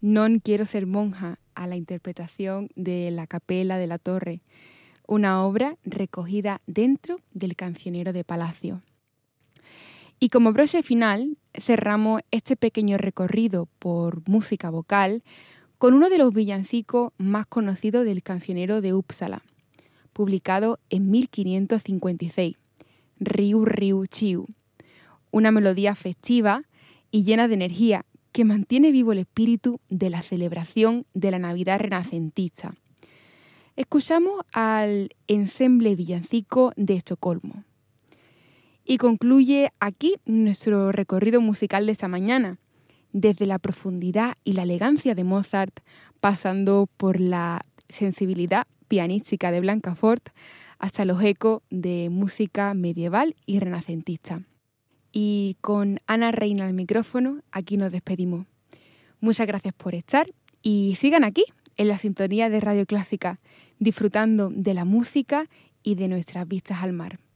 Non quiero ser monja, a la interpretación de La Capela de la Torre, una obra recogida dentro del Cancionero de Palacio. Y como broche final, cerramos este pequeño recorrido por música vocal con uno de los villancicos más conocidos del Cancionero de Uppsala, publicado en 1556, Riu Riu Chiu, una melodía festiva y llena de energía que mantiene vivo el espíritu de la celebración de la Navidad renacentista. Escuchamos al ensemble villancico de Estocolmo. Y concluye aquí nuestro recorrido musical de esta mañana, desde la profundidad y la elegancia de Mozart, pasando por la sensibilidad pianística de Blancafort, hasta los ecos de música medieval y renacentista. Y con Ana Reina al micrófono, aquí nos despedimos. Muchas gracias por estar y sigan aquí, en la sintonía de Radio Clásica, disfrutando de la música y de nuestras vistas al mar.